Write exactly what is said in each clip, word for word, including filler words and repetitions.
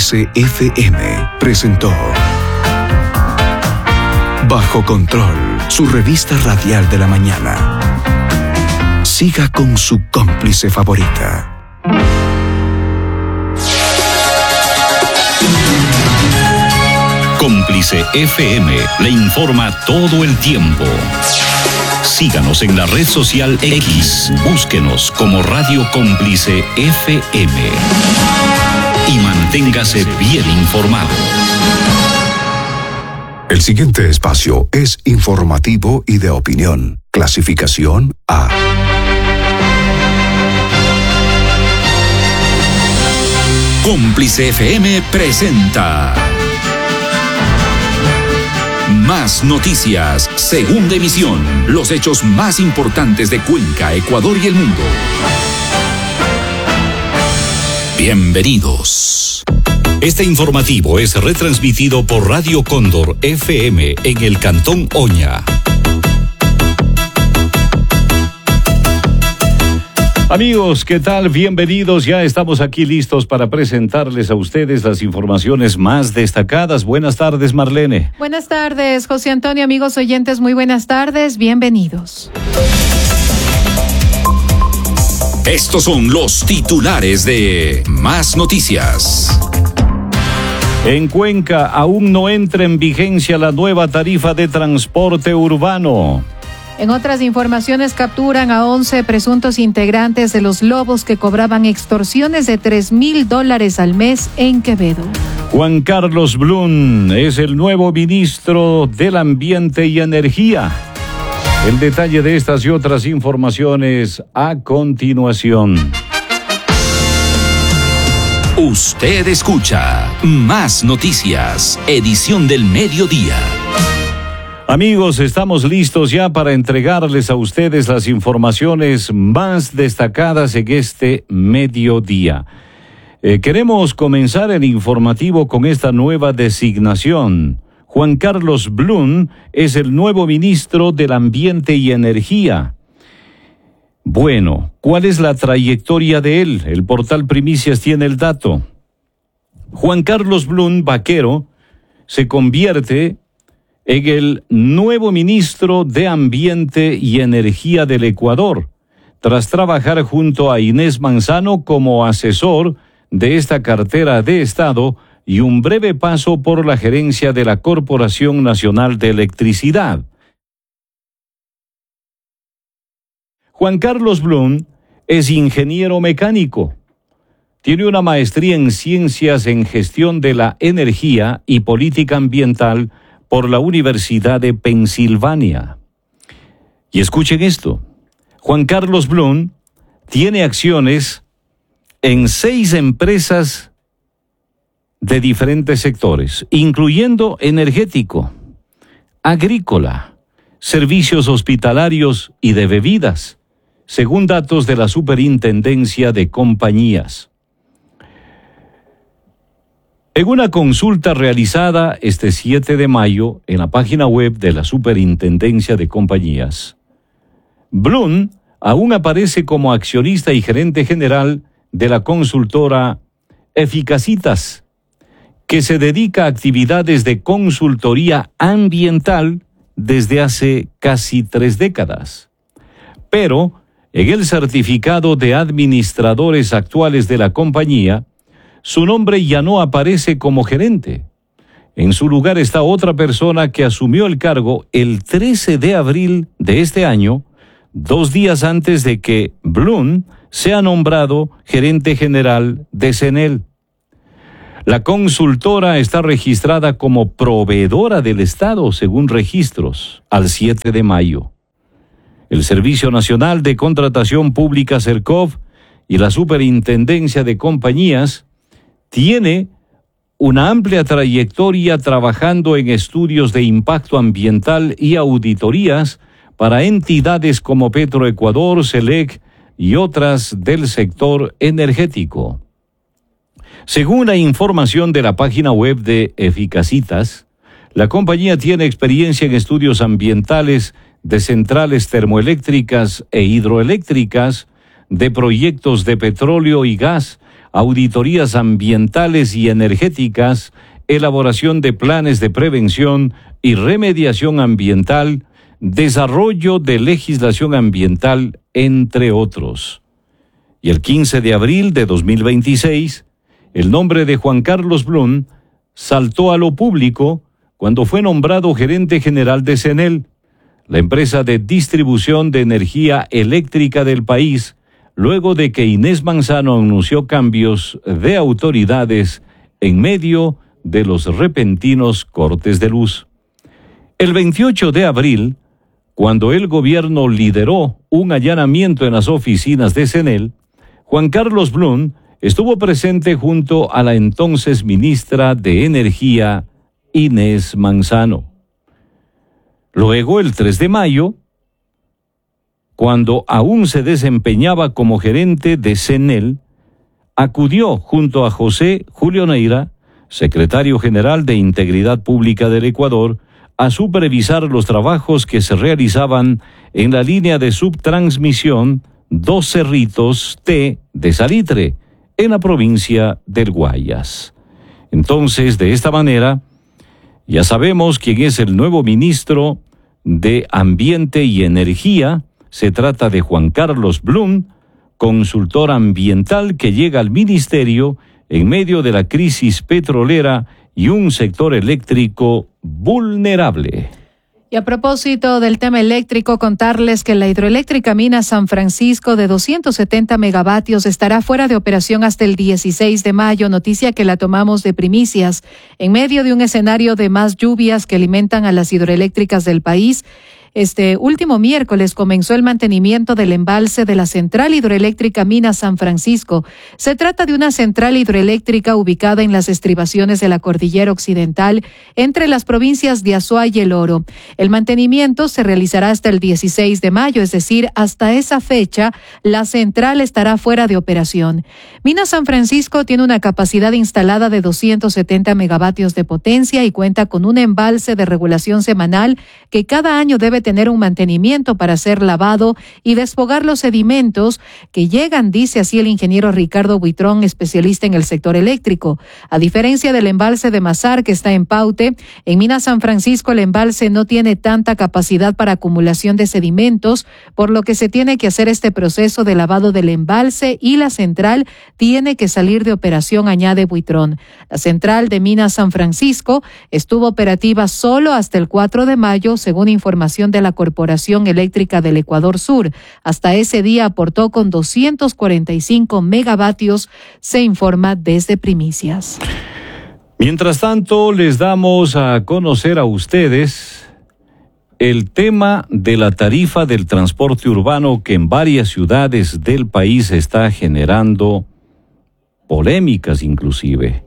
Cómplice F M presentó Bajo Control, su revista radial de la mañana. Siga con su cómplice favorita. Cómplice F M le informa todo el tiempo. Síganos en la red social X, búsquenos como Radio Cómplice F M y manténgase bien informado. El siguiente espacio es informativo y de opinión. Clasificación A. Cómplice F M presenta Más Noticias, segunda emisión. Los hechos más importantes de Cuenca, Ecuador y el mundo. Bienvenidos. Este informativo es retransmitido por Radio Cóndor F M en el Cantón Oña. Amigos, ¿qué tal? Bienvenidos. Ya estamos aquí listos para presentarles a ustedes las informaciones más destacadas. Buenas tardes, Marlene. Buenas tardes, José Antonio. Amigos oyentes, muy buenas tardes. Bienvenidos. Estos son los titulares de Más Noticias. En Cuenca aún no entra en vigencia la nueva tarifa de transporte urbano. En otras informaciones, capturan a once presuntos integrantes de los Lobos que cobraban extorsiones de tres mil dólares al mes en Quevedo. Juan Carlos Blum es el nuevo ministro del Ambiente y Energía. El detalle de estas y otras informaciones a continuación. Usted escucha Más Noticias, edición del mediodía. Amigos, estamos listos ya para entregarles a ustedes las informaciones más destacadas en este mediodía. Eh, queremos comenzar el informativo con esta nueva designación. Juan Carlos Blum es el nuevo ministro del Ambiente y Energía. Bueno, ¿cuál es la trayectoria de él? El portal Primicias tiene el dato. Juan Carlos Blum Vaquero se convierte en el nuevo ministro de Ambiente y Energía del Ecuador, tras trabajar junto a Inés Manzano como asesor de esta cartera de Estado y un breve paso por la gerencia de la Corporación Nacional de Electricidad. Juan Carlos Blum es ingeniero mecánico. Tiene una maestría en Ciencias en Gestión de la Energía y Política Ambiental por la Universidad de Pensilvania. Y escuchen esto, Juan Carlos Blum tiene acciones en seis empresas de diferentes sectores, incluyendo energético, agrícola, servicios hospitalarios y de bebidas, según datos de la Superintendencia de Compañías. En una consulta realizada este siete de mayo en la página web de la Superintendencia de Compañías, Blum aún aparece como accionista y gerente general de la consultora Eficacitas, que se dedica a actividades de consultoría ambiental desde hace casi tres décadas. Pero en el certificado de administradores actuales de la compañía, su nombre ya no aparece como gerente. En su lugar está otra persona que asumió el cargo el trece de abril de este año, dos días antes de que Blum sea nombrado gerente general de CENEL. La consultora está registrada como proveedora del Estado, según registros, al siete de mayo. El Servicio Nacional de Contratación Pública, SERCOV, y la Superintendencia de Compañías tiene una amplia trayectoria trabajando en estudios de impacto ambiental y auditorías para entidades como Petroecuador, SELEC y otras del sector energético. Según la información de la página web de Eficacitas, la compañía tiene experiencia en estudios ambientales de centrales termoeléctricas e hidroeléctricas, de proyectos de petróleo y gas, auditorías ambientales y energéticas, elaboración de planes de prevención y remediación ambiental, desarrollo de legislación ambiental, entre otros. Y el quince de abril de dos mil veintiséis, el nombre de Juan Carlos Blum saltó a lo público cuando fue nombrado gerente general de CENEL, la empresa de distribución de energía eléctrica del país, luego de que Inés Manzano anunció cambios de autoridades en medio de los repentinos cortes de luz. El veintiocho de abril, cuando el gobierno lideró un allanamiento en las oficinas de CENEL, Juan Carlos Blum estuvo presente junto a la entonces ministra de Energía, Inés Manzano. Luego, el tres de mayo, cuando aún se desempeñaba como gerente de CENEL, acudió junto a José Julio Neira, secretario general de Integridad Pública del Ecuador, a supervisar los trabajos que se realizaban en la línea de subtransmisión Dos Cerritos T de Salitre, en la provincia del Guayas. Entonces, de esta manera, ya sabemos quién es el nuevo ministro de Ambiente y Energía. Se trata de Juan Carlos Blum, consultor ambiental que llega al ministerio en medio de la crisis petrolera y un sector eléctrico vulnerable. Y a propósito del tema eléctrico, contarles que la hidroeléctrica Mina San Francisco de doscientos setenta megavatios estará fuera de operación hasta el dieciséis de mayo, noticia que la tomamos de primicias. En medio de un escenario de más lluvias que alimentan a las hidroeléctricas del país, este último miércoles comenzó el mantenimiento del embalse de la central hidroeléctrica Mina San Francisco. Se trata de una central hidroeléctrica ubicada en las estribaciones de la cordillera occidental entre las provincias de Azuay y El Oro. El mantenimiento se realizará hasta el dieciséis de mayo, es decir, hasta esa fecha la central estará fuera de operación. Mina San Francisco tiene una capacidad instalada de doscientos setenta megavatios de potencia y cuenta con un embalse de regulación semanal que cada año debe tener un mantenimiento para ser lavado y desfogar los sedimentos que llegan, dice así el ingeniero Ricardo Buitrón, especialista en el sector eléctrico. A diferencia del embalse de Mazar, que está en Paute, en Mina San Francisco el embalse no tiene tanta capacidad para acumulación de sedimentos, por lo que se tiene que hacer este proceso de lavado del embalse y la central tiene que salir de operación, añade Buitrón. La central de Mina San Francisco estuvo operativa solo hasta el cuatro de mayo, según información de la Corporación Eléctrica del Ecuador Sur. Hasta ese día aportó con doscientos cuarenta y cinco megavatios, se informa desde Primicias. Mientras tanto, les damos a conocer a ustedes el tema de la tarifa del transporte urbano que en varias ciudades del país está generando polémicas inclusive.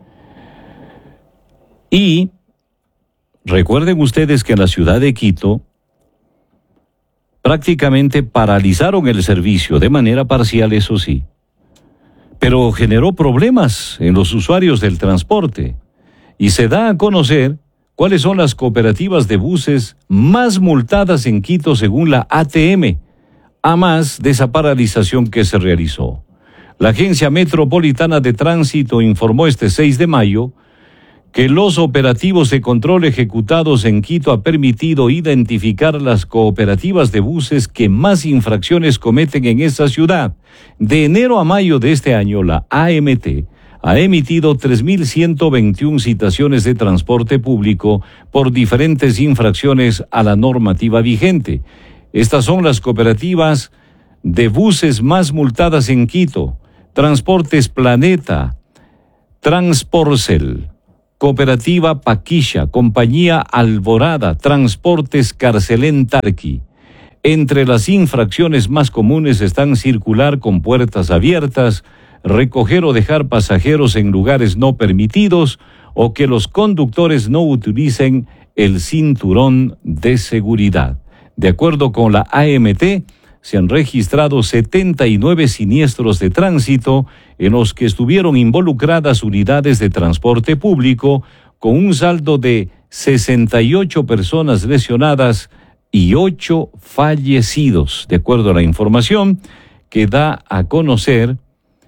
Y recuerden ustedes que en la ciudad de Quito prácticamente paralizaron el servicio, de manera parcial, eso sí, pero generó problemas en los usuarios del transporte y se da a conocer cuáles son las cooperativas de buses más multadas en Quito según la A T M, a más de esa paralización que se realizó. La Agencia Metropolitana de Tránsito informó este seis de mayo que los operativos de control ejecutados en Quito ha permitido identificar las cooperativas de buses que más infracciones cometen en esa ciudad. De enero a mayo de este año, la A M T ha emitido tres mil ciento veintiuna citaciones de transporte público por diferentes infracciones a la normativa vigente. Estas son las cooperativas de buses más multadas en Quito: Transportes Planeta, Transporcel, Cooperativa Paquisha, Compañía Alborada, Transportes Carcelén Tarqui. Entre las infracciones más comunes están circular con puertas abiertas, recoger o dejar pasajeros en lugares no permitidos o que los conductores no utilicen el cinturón de seguridad. De acuerdo con la A M T, se han registrado setenta y nueve siniestros de tránsito en los que estuvieron involucradas unidades de transporte público, con un saldo de sesenta y ocho personas lesionadas y ocho fallecidos, de acuerdo a la información que da a conocer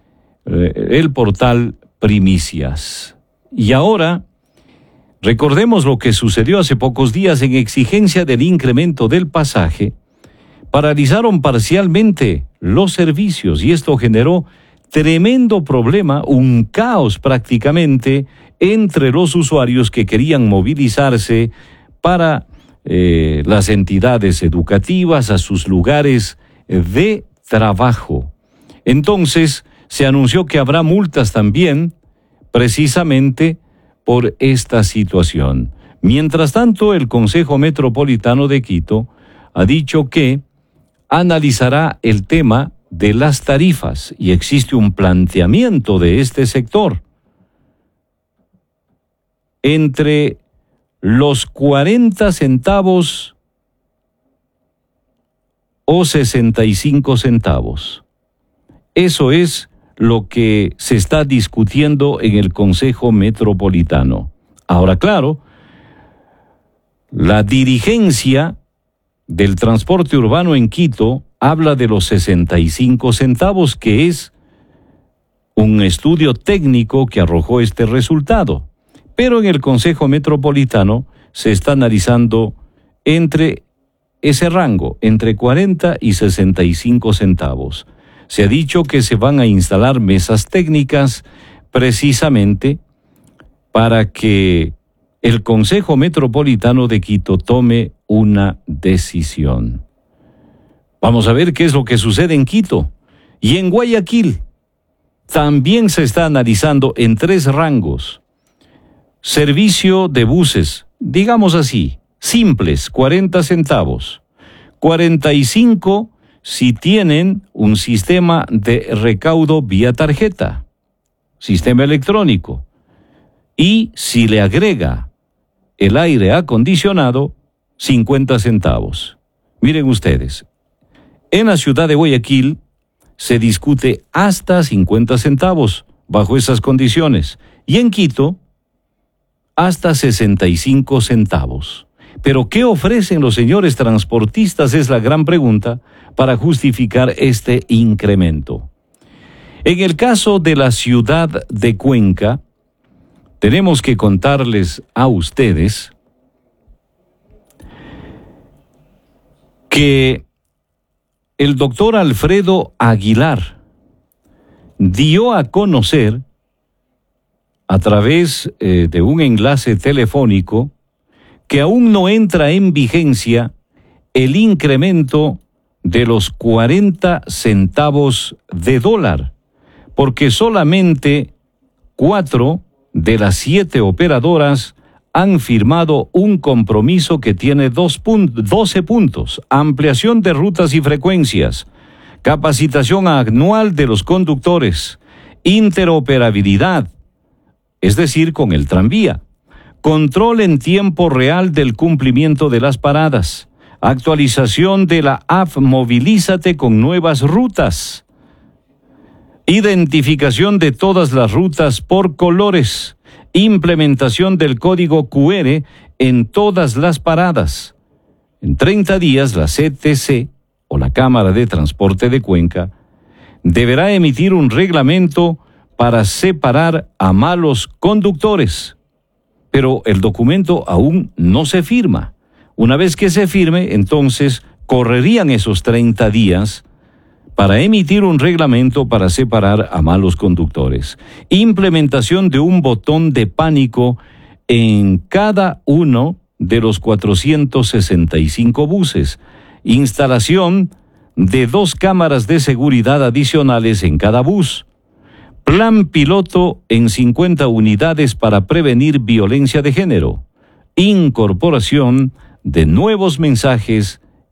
eh, el portal Primicias. Y ahora, recordemos lo que sucedió hace pocos días. En exigencia del incremento del pasaje, paralizaron parcialmente los servicios y esto generó tremendo problema, un caos prácticamente entre los usuarios que querían movilizarse para eh, las entidades educativas, a sus lugares de trabajo. Entonces, se anunció que habrá multas también, precisamente por esta situación. Mientras tanto, el Consejo Metropolitano de Quito ha dicho que analizará el tema de las tarifas y existe un planteamiento de este sector entre los cuarenta centavos o sesenta y cinco centavos. Eso es lo que se está discutiendo en el Consejo Metropolitano. Ahora, claro, la dirigencia del transporte urbano en Quito habla de los sesenta y cinco centavos, que es un estudio técnico que arrojó este resultado. Pero en el Consejo Metropolitano se está analizando entre ese rango, entre cuarenta y sesenta y cinco centavos. Se ha dicho que se van a instalar mesas técnicas precisamente para que el Consejo Metropolitano de Quito tome una decisión. Vamos a ver qué es lo que sucede en Quito. Y en Guayaquil también se está analizando en tres rangos. Servicio de buses, digamos así, simples, cuarenta centavos. cuarenta y cinco si tienen un sistema de recaudo vía tarjeta, sistema electrónico. Y si le agrega el aire acondicionado, cincuenta centavos. Miren ustedes, en la ciudad de Guayaquil se discute hasta cincuenta centavos bajo esas condiciones. Y en Quito, hasta sesenta y cinco centavos. Pero ¿qué ofrecen los señores transportistas? Es la gran pregunta para justificar este incremento. En el caso de la ciudad de Cuenca, tenemos que contarles a ustedes que el doctor Alfredo Aguilar dio a conocer a través eh, de un enlace telefónico que aún no entra en vigencia el incremento de los cuarenta centavos de dólar, porque solamente cuatro de las siete operadoras han firmado un compromiso que tiene dos puntos, doce puntos: ampliación de rutas y frecuencias, capacitación anual de los conductores, interoperabilidad, es decir, con el tranvía, control en tiempo real del cumplimiento de las paradas, actualización de la app Movilízate con nuevas rutas, identificación de todas las rutas por colores, implementación del código cu erre en todas las paradas. En treinta días, la C T C, o la Cámara de Transporte de Cuenca, deberá emitir un reglamento para separar a malos conductores. Pero el documento aún no se firma. Una vez que se firme, entonces correrían esos treinta días para emitir un reglamento para separar a malos conductores. Implementación de un botón de pánico en cada uno de los cuatrocientos sesenta y cinco buses. Instalación de dos cámaras de seguridad adicionales en cada bus. Plan piloto en cincuenta unidades para prevenir violencia de género. Incorporación de nuevos mensajes